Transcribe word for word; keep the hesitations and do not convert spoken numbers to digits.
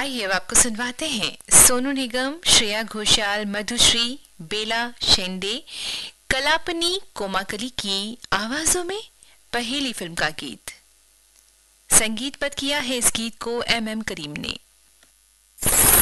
आइए अब आपको सुनवाते हैं सोनू निगम, श्रेया घोषाल, मधुश्री, बेला शेंडे, कलापनी कोमाकली की आवाजों में पहेली फिल्म का गीत। संगीतबद्ध किया है इस गीत को एम एम करीम ने।